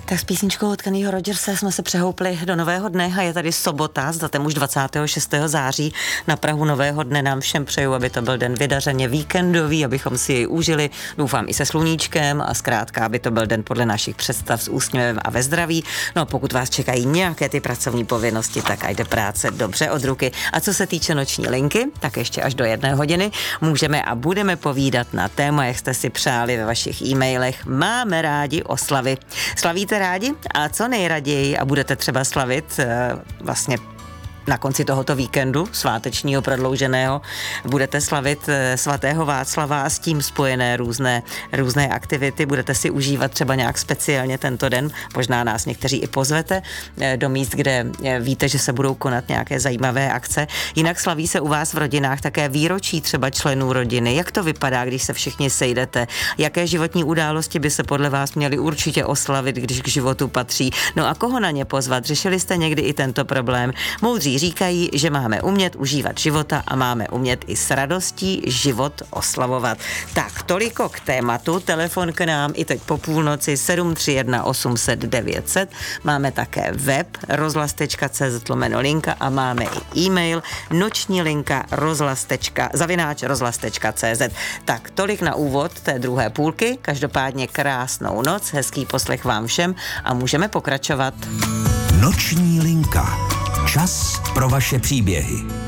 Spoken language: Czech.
Tak s písničkou od Kennyho Rogerse jsme se přehoupli do nového dne a je tady sobota s datem už 26. září. Na prahu nového dne nám všem přeju, aby to byl den vydařeně víkendový, abychom si jej užili, doufám i se sluníčkem a zkrátka, aby to byl den podle našich představ s úsměvem a ve zdraví. No pokud vás čekají nějaké ty pracovní povinnosti, tak ať jde práce dobře od ruky. A co se týče noční linky, tak ještě až do 1 hodiny můžeme a budeme povídat na téma, jak jste si přáli ve vašich e-mailech. Máme rádi oslavy. Slavíte rádi a co nejraději a budete třeba slavit vlastně na konci tohoto víkendu svátečního prodlouženého budete slavit svatého Václava a s tím spojené různé aktivity. Budete si užívat třeba nějak speciálně tento den. Možná nás někteří i pozvete do míst, kde víte, že se budou konat nějaké zajímavé akce. Jinak slaví se u vás v rodinách také výročí třeba členů rodiny. Jak to vypadá, když se všichni sejdete? Jaké životní události by se podle vás měly určitě oslavit, když k životu patří? No a koho na ně pozvat? Řešili jste někdy i tento problém? Moudří říkají, že máme umět užívat života a máme umět i s radostí život oslavovat. Tak, toliko k tématu. Telefon k nám i teď po půlnoci 731 800 900. Máme také web rozhlas.cz/linka a máme i e-mail noční linka rozhlas.cz. Tak, tolik na úvod té druhé půlky. Každopádně krásnou noc, hezký poslech vám všem a můžeme pokračovat. Noční linka. Čas pro vaše příběhy.